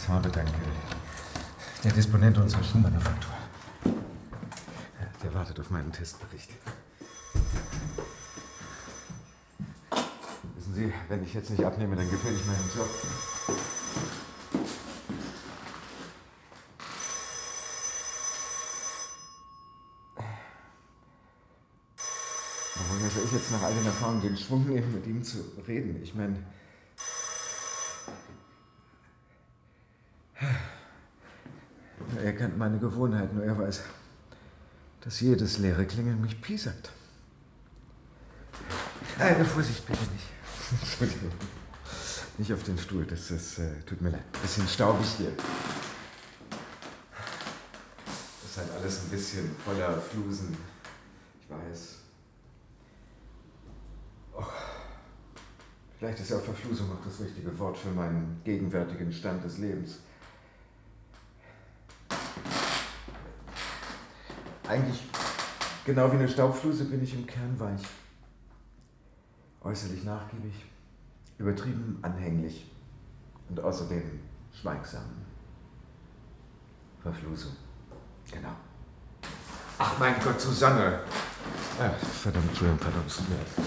Farbe, danke. Der Disponent unserer Schuhmanufaktur. Der wartet auf meinen Testbericht. Wissen Sie, wenn ich jetzt nicht abnehme, dann gefährde ich meinen Job. Woher soll ich jetzt nach all den Erfahrungen den Schwung nehmen, mit ihm zu reden? Ich meine... Er kennt meine Gewohnheiten, nur er weiß, dass jedes leere Klingeln mich piesackt. Vorsicht, bitte nicht. Entschuldigung. Nicht auf den Stuhl, das tut mir leid. Ein bisschen staubig hier. Das ist halt alles ein bisschen voller Flusen. Ich weiß. Och, vielleicht ist ja auch Verflusung auch das richtige Wort für meinen gegenwärtigen Stand des Lebens. Eigentlich, genau wie eine Staubfluse, bin ich im Kern weich. Äußerlich nachgiebig, übertrieben anhänglich und außerdem schweigsam. Verflusung, genau. Ach mein Gott, Susanne! Ach, verdammt, Entschuldigung, verdammt, tut mir leid.